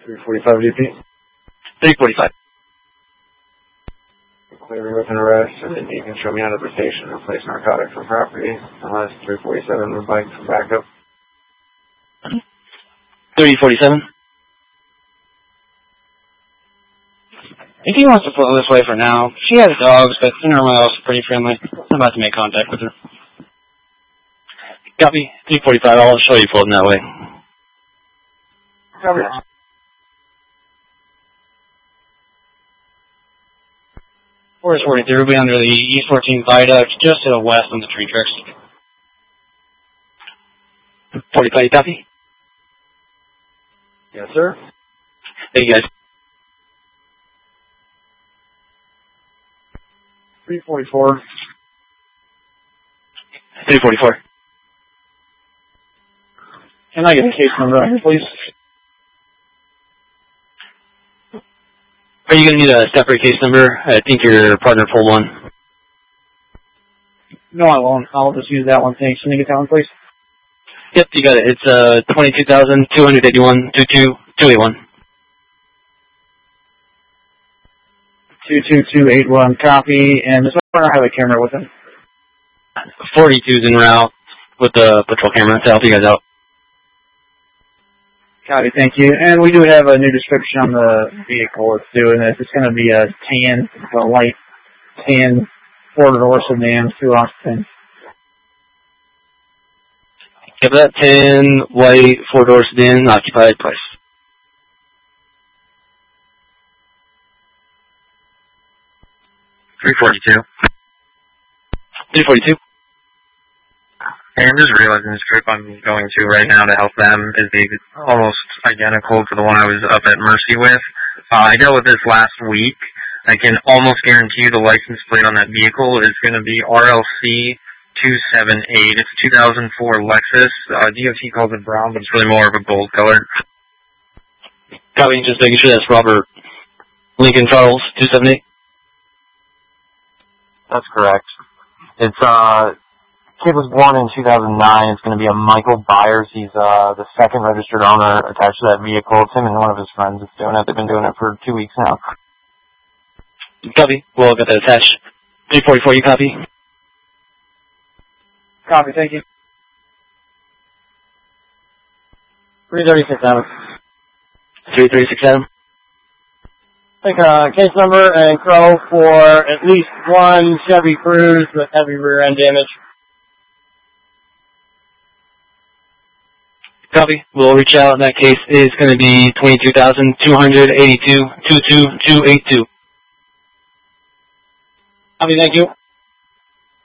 345 DP. 345. Clear with an arrest, and then you can show me out of the station and place narcotics on property, unless 347 would like some backup. 347. If he wants to pull this way for now, she has dogs, but normally also pretty friendly. I'm about to make contact with her. Copy. 345. I'll show you pulling that way. Copy. Forest 43 will be under the East 14 viaduct, just to the west on the tree tracks. 45, copy? Yes, sir. Hey, guys. 344. 344. Can I get a case number, please? Are you going to need a separate case number? I think your partner pulled one. No, I won't. I'll just use that one. Thanks. Can you get that one, please? Yep, you got it. It's 22,281 28281. 22281, copy. And does my partner have a camera with him? 42's en route with the patrol camera to help you guys out. Copy, thank you. And we do have a new description on the vehicle it's doing this. It's going to be a light tan four-door sedan, 2 Austin. Give that 10 white 4-door sedan, occupied price. 342. 342. Hey, I'm just realizing this trip I'm going to right now to help them is almost identical to the one I was up at Mercy with. I dealt with this last week. I can almost guarantee you the license plate on that vehicle is going to be RLC 278. It's 2004 Lexus. DOT calls it brown, but it's really more of a gold color. Copy, just making sure that's Robert Lincoln Charles 278. That's correct. It's kid was born in 2009. It's going to be a Michael Byers. He's the second registered owner attached to that vehicle. It's him and one of his friends that's doing it. They've been doing it for 2 weeks now. Copy. We'll get that attached. 344, you copy? Copy, thank you. 336 Adam. 336 Adam. Take case number and crow for at least one Chevy Cruze with heavy rear end damage. Copy. We'll reach out. In that case is going to be 22,282 22282. Copy, thank you.